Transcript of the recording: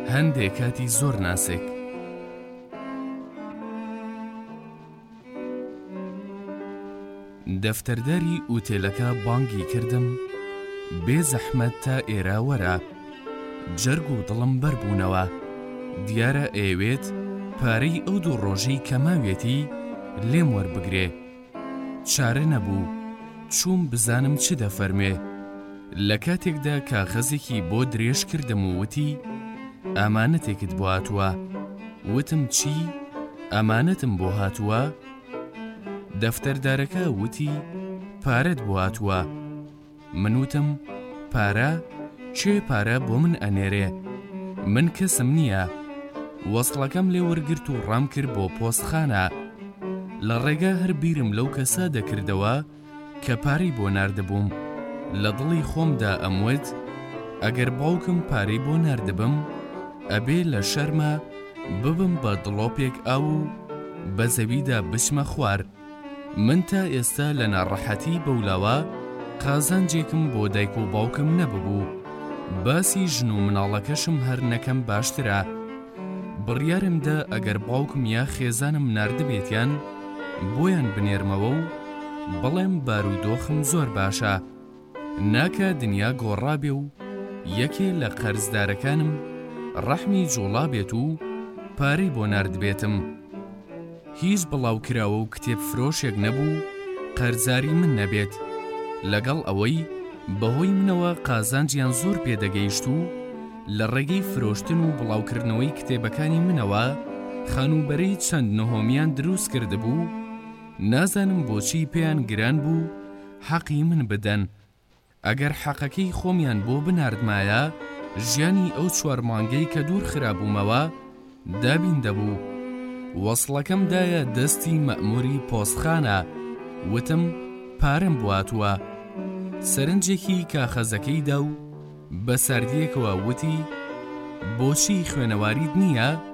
هەندێک کاتی زۆر ناسێک دەفتەرداری ئوتێلەکە بانگی کردم بێ زەحمەت تا ئێرە وەرە جەرگ و دڵم بەربوونەوە دیارە ئەیەوێت پارەی ئەو دوو ڕۆژەی کە ماوێتی لێم وەربگرێ چارە نەبوو چووم بزانم چ دەفەرمێ لە کاتێکدا کاغەزێکی بۆ درێژ کردم و وتی ئامانەتێکت بۆ هاتووە وتم چی؟ ئامانەتم بۆ هاتووە؟ دەفتەردارەکە وتی پارەت بۆ هاتووە من وتم پارە؟ چێ پارە بۆ من ئەنێرێ من کەسم نییە وەسڵەکەم لێ وەرگرت و ڕام کرد بۆ پۆستخانە لە ڕێگا هەر بیرم لەو کەسە دەکردەوە کە پارەی بۆ ناردبووم لە دڵی خۆمدا ئەموت ئەگەر باوکم پارەی بۆ ناردبم ئەبێ لە شەرمە ببم بە دڵۆپێک ئاو و بە زەویدا بچمە خوار من تا ئێستا لە ناڕەحەتی بەولاوە قازانجێکم بۆ دایک و باوکم نەببوو باسی ژن و مناڵەکەشم هەر نەکەم باشترە بڕیارمدا ئەگەر باوکم یا خێزانم ناردبێتیان بۆیان بنێرمەوە و بەڵێم بارودۆخم زۆر باشە ناکە دنیا گۆڕابێ و یەکێ لە قەرزدارەکانم ڕەحمی جوڵا بێت و پارەی بۆ ناردبێتم هیچ بڵاوکراوە و کتێب فرۆشێک نەبوو قەرزاری من نەبێت لەگەڵ ئەوەی بەهۆی منەوە قازانجیان زۆر پێدەگەیشت و لە ڕێگەی فرۆشتن و بڵاوکردنەوەی کتێبەکانی منەوە خانوبەرەی چەند نهۆمیان دروست کردبوو نازانم بۆچی پێیان گران بوو حەقی من بدەن ئەگەر حەقەکەی خۆمیان بۆ بناردمایە ژیانی ئەو 4 مانگەی کە دوور خرابوومەوە دابین دەبوو وەسڵەکەمدایە دەستی مەئموری پۆستخانە وتم پارەم بواتووە سەرنجێکی کاخەزەکەی دا و بە ساردیەکەوە وتی بۆچی خوێنەواریت نییە؟